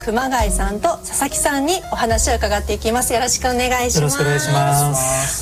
熊谷さんと佐々木さんにお話を伺っていきます。よろしくお願いします。 よろしくお願いします。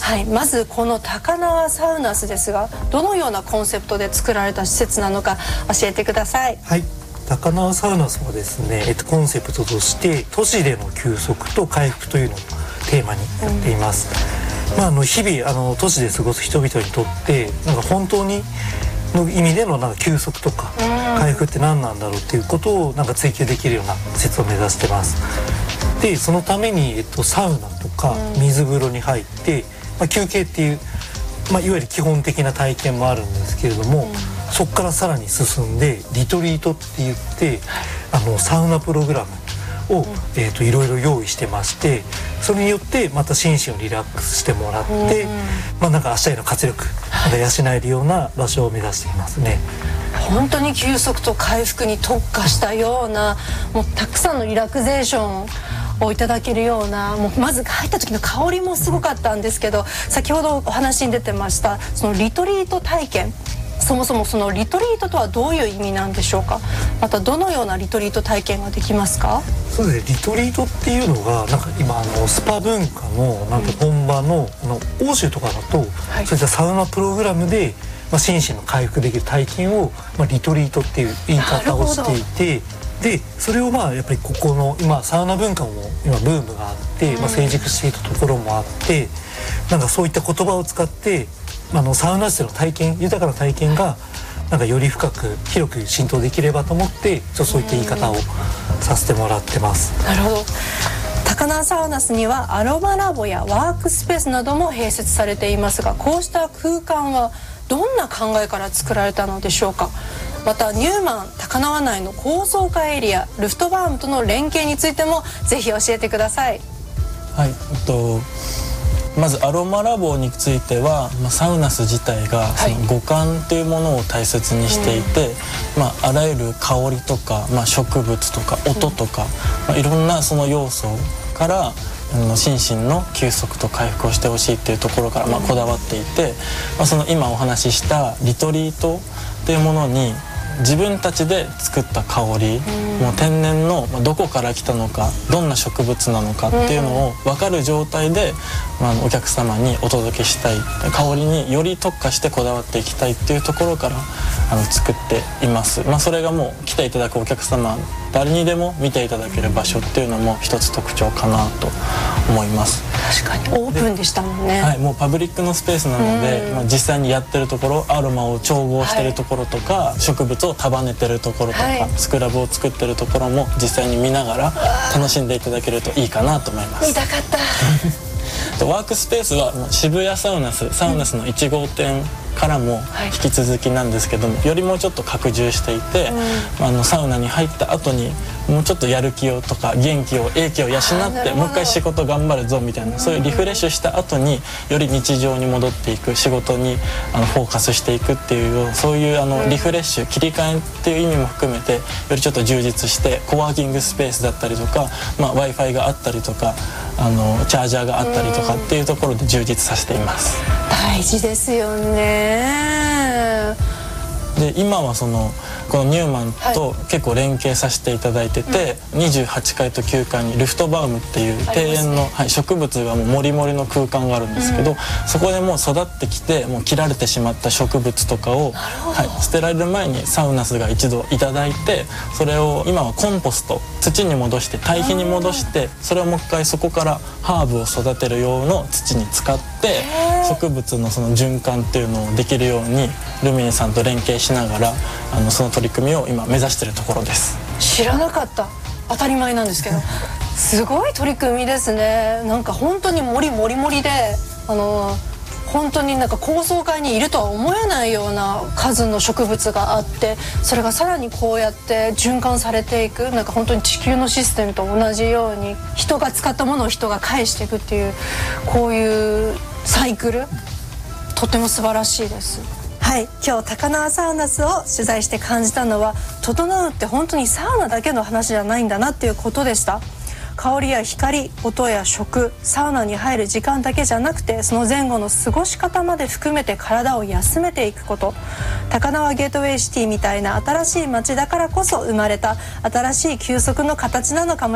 はい、まずこの高輪サウナスですが、どのようなコンセプトで作られた施設なのか教えてください。 はい、高輪サウナスはですね、コンセプトとして都市での休息と回復というのをテーマにやっています。日々都市で過ごす人々にとって本当にの意味での休息とか回復って何なんだろうっていうことを追求できるような施設を目指してます。でそのために、サウナとか水風呂に入って、休憩っていう、いわゆる基本的な体験もあるんですけれども、そこからさらに進んでリトリートって言ってサウナプログラムを、いろいろ用意してまして、それによってまた心身をリラックスしてもらって、明日への活力養えるような場所を目指していますね。 本当に休息と回復に特化したような、もうたくさんのリラクゼーションをいただけるような、もうまず入った時の香りもすごかったんですけど、先ほどお話に出てましたそのリトリート体験、そもそもそのリトリートとはどういう意味なんでしょうか。またどのようなリトリート体験ができますか。 そうですね、リトリートっていうのが今スパ文化の本場の欧州とかだと、そういったサウナプログラムで心身の回復できる体験を、リトリートっていう言い方をしていて、でそれをやっぱりここの今サウナ文化も今ブームがあって、成熟していたところもあって、そういった言葉を使ってサウナ室での体験、豊かな体験がより深く広く浸透できればと思って、そういった言い方をさせてもらってます。 なるほど。高輪サウナスにはアロマラボやワークスペースなども併設されていますが、こうした空間はどんな考えから作られたのでしょうか。またニューマン高輪内の高層化エリアルフトバームとの連携についてもぜひ教えてください。 はい、まずアロマラボについては、サウナス自体がその五感というものを大切にしていて、あらゆる香りとか、植物とか音とか、いろんなその要素から心身の休息と回復をしてほしいっていうところからこだわっていて、その今お話ししたリトリートっていうものに自分たちで作った香り、もう天然のどこから来たのか、どんな植物なのかっていうのを分かる状態で、お客様にお届けしたい、香りにより特化してこだわっていきたいっていうところから作っています。それがもう来ていただくお客様誰にでも見ていただける場所っていうのも一つ特徴かなと思います。 確かにオープンでしたもんね。 はい、もうパブリックのスペースなので、実際にやってるところ、アロマを調合してるところとか、植物を束ねてるところとか、スクラブを作ってるところも実際に見ながら楽しんでいただけるといいかなと思います。 見たかったワークスペースは渋谷サウナスの1号店からも引き続きなんですけども、よりもうちょっと拡充していて、サウナに入った後にもうちょっとやる気をとか元気を英気を養ってもう一回仕事頑張るぞみたいな、そういうリフレッシュした後により日常に戻っていく、仕事にフォーカスしていくっていう、そういうリフレッシュ切り替えっていう意味も含めてよりちょっと充実して、コワーキングスペースだったりとか、Wi-Fi があったりとかチャージャーがあったりとかっていうところで充実させています。 大事ですよね。 で今はこのニューマンと結構連携させていただいてて、28階と9階にルフトバウムっていう庭園の、植物がもうもりもりの空間があるんですけど、そこでもう育ってきてもう切られてしまった植物とかを、捨てられる前にサウナスが一度いただいて、それを今はコンポスト、土に戻して堆肥に戻して、それをもう一回そこからハーブを育てる用の土に使って植物のその循環っていうのをできるようにルミネさんと連携しながらその取り組みを今目指しているところです。 知らなかった。当たり前なんですけどすごい取り組みですね。本当にもりもりで本当に高層階にいるとは思えないような数の植物があって、それがさらにこうやって循環されていく、本当に地球のシステムと同じように人が使ったものを人が返していくっていう、こういうサイクル、とても素晴らしいです。はい、今日高輪サウナスを取材して感じたのは、整うって本当にサウナだけの話じゃないんだなっていうことでした。香りや光、音や食、サウナに入る時間だけじゃなくて、その前後の過ごし方まで含めて体を休めていくこと。高輪ゲートウェイシティみたいな新しい街だからこそ生まれた新しい休息の形なのかも